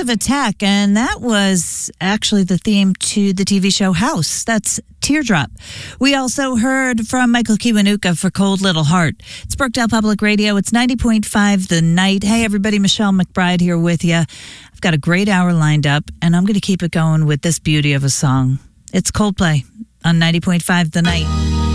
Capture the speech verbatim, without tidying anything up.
Massive Attack, and that was actually the theme to the T V show House. That's Teardrop. We also heard from Michael Kiwanuka for Cold Little Heart. It's Brookdale Public Radio. It's ninety point five The Night. Hey, everybody, Michelle McBride here with you. I've got a great hour lined up, and I'm going to keep it going with this beauty of a song. It's Coldplay on ninety point five The Night.